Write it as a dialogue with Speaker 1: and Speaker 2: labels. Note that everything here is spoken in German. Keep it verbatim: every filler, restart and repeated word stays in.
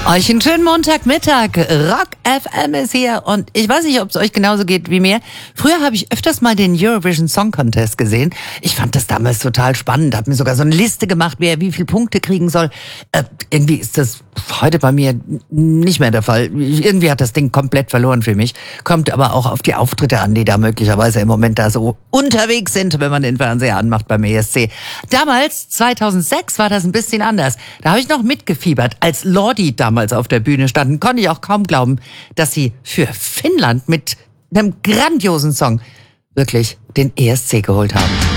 Speaker 1: Euch einen schönen Montagmittag. Rock F M ist hier und ich weiß nicht, ob es euch genauso geht wie mir. Früher habe ich öfters mal den Eurovision Song Contest gesehen. Ich fand das damals total spannend, habe mir sogar so eine Liste gemacht, wer wie viele Punkte kriegen soll. Äh, irgendwie ist das heute bei mir nicht mehr der Fall. Irgendwie hat das Ding komplett verloren für mich. Kommt aber auch auf die Auftritte an, die da möglicherweise im Moment da so unterwegs sind, wenn man den Fernseher anmacht beim E S C. Damals, zweitausendsechs, war das ein bisschen anders. Da habe ich noch mitgefiebert, als Lordi damals auf der Bühne standen, konnte ich auch kaum glauben, dass sie für Finnland mit einem grandiosen Song wirklich den E S C geholt haben.